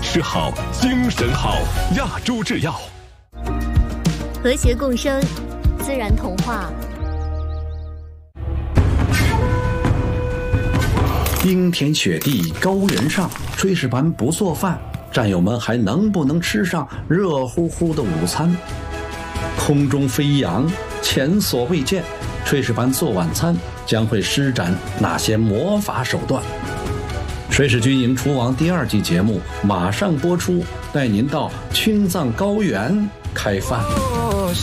吃好，精神好。亚洲制药， 和谐共生，自然童话。 冰天雪地高原上，炊事班不做饭，战友们还能不能吃上热乎乎的午餐？空中飞扬，前所未见，炊事班做晚餐将会施展哪些魔法手段？炊事军营厨王第2季节目马上播出，带您到青藏高原开饭。